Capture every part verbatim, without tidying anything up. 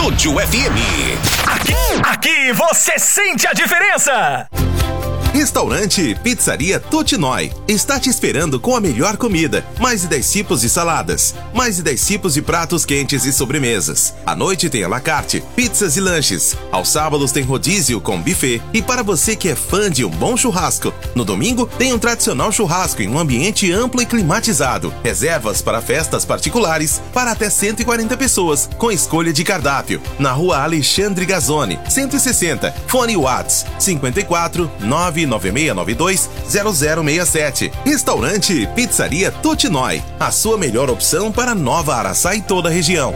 Estúdio F M. Aqui, aqui você sente a diferença. Restaurante Pizzaria Totinói está te esperando com a melhor comida, mais de dez tipos de saladas, mais de dez tipos de pratos quentes e sobremesas. À noite tem à la carte, pizzas e lanches. Aos sábados tem rodízio com buffet e para você que é fã de um bom churrasco. No domingo tem um tradicional churrasco em um ambiente amplo e climatizado. Reservas para festas particulares para até cento e quarenta pessoas, com escolha de cardápio. Na rua Alexandre Gazzoni, cento e sessenta. Fone Whats cinquenta e quatro, nove nove seis nove dois, zero zero seis sete. Restaurante Pizzaria Totinói, a sua melhor opção para Nova Araçá e toda a região.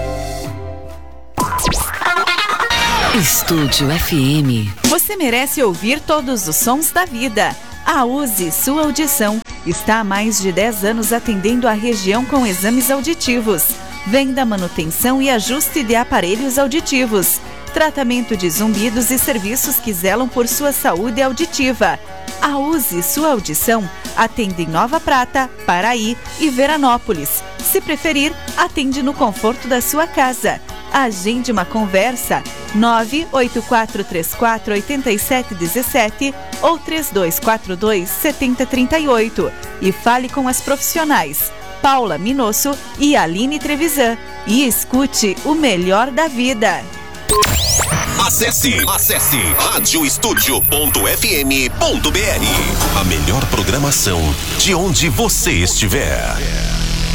Estúdio F M. Você merece ouvir todos os sons da vida. A Use Sua Audição está há mais de dez anos atendendo a região com exames auditivos, venda, manutenção e ajuste de aparelhos auditivos, tratamento de zumbidos e serviços que zelam por sua saúde auditiva. A Use Sua Audição atende em Nova Prata, Paraí e Veranópolis. Se preferir, atende no conforto da sua casa. Agende uma conversa nove oito quatro três quatro oito sete um sete ou três dois quatro dois sete zero três oito e fale com as profissionais Paula Minosso e Aline Trevisan e escute o melhor da vida. Acesse, acesse rádio estúdio ponto f m ponto b r. A melhor programação de onde você estiver.